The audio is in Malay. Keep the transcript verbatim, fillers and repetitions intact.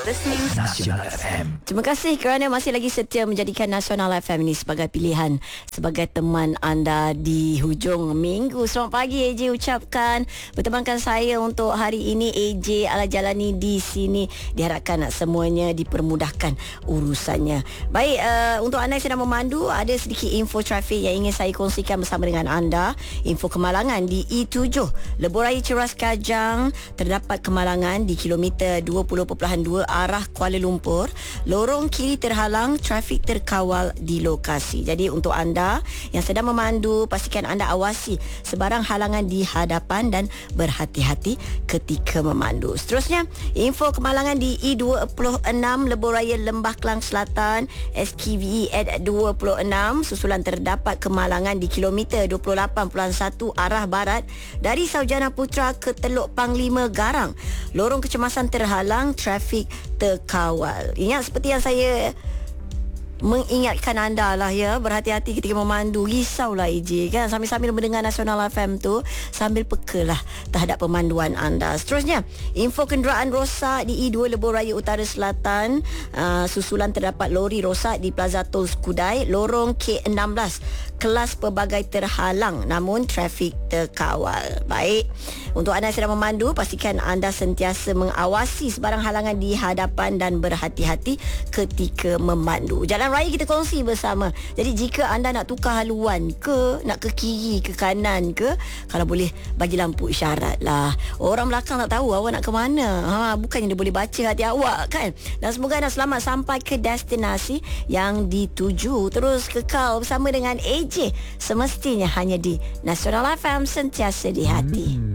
listening Nasional F M. Terima kasih kerana masih lagi setia menjadikan Nasional F M ini sebagai pilihan, sebagai teman anda di hujung minggu. Selamat pagi A J ucapkan. Bertemankan saya untuk hari ini A J Ala Jalani di sini. Diharapkan semuanya dipermudahkan urusannya. Baik, uh, untuk anda yang sedang memandu, ada sedikit info trafik yang ingin saya kongsikan bersama dengan anda. Info kemalangan di E tujuh Lebuh Raya Ceras Kajang, terdapat kemalangan di kilometer dua puluh perpuluhan dua arah Kuala Lumpur. Lorong kiri terhalang, trafik terkawal di lokasi. Jadi untuk anda yang sedang memandu, pastikan anda awasi sebarang halangan di hadapan dan berhati-hati ketika memandu. Seterusnya, info kemalangan di E dua puluh enam Lebuh Raya Lembah Kelang Selatan, S K V E at dua puluh enam. Susulan terdapat kemalangan di kilometer dua puluh lapan perpuluhan satu arah barat dari Saujana Putra ke Teluk Panglima Garang. Lorong kecemasan terhalang, trafik terkawal. Ingat seperti yang saya mengingatkan anda lah ya, berhati-hati ketika memandu. Risaulah A J kan, sambil-sambil mendengar Nasional F M tu, sambil peka lah terhadap pemanduan anda. Seterusnya, info kenderaan rosak di E dua Lebuh Raya Utara Selatan. uh, Susulan terdapat lori rosak di Plaza Tol Skudai. Lorong K enam belas kelas pelbagai terhalang, namun trafik terkawal. Baik, untuk anda yang sedang memandu, pastikan anda sentiasa mengawasi sebarang halangan di hadapan dan berhati-hati ketika memandu. Jalan raya kita kongsi bersama. Jadi jika anda nak tukar haluan ke, nak ke kiri ke kanan ke, kalau boleh bagi lampu isyarat lah. Orang belakang tak tahu awak nak ke mana. Ha, bukannya dia boleh baca hati awak kan. Dan semoga anda selamat sampai ke destinasi yang dituju. Terus kekal bersama dengan A J, semestinya hanya di Nasional F M, sentiasa di hati. Hmm.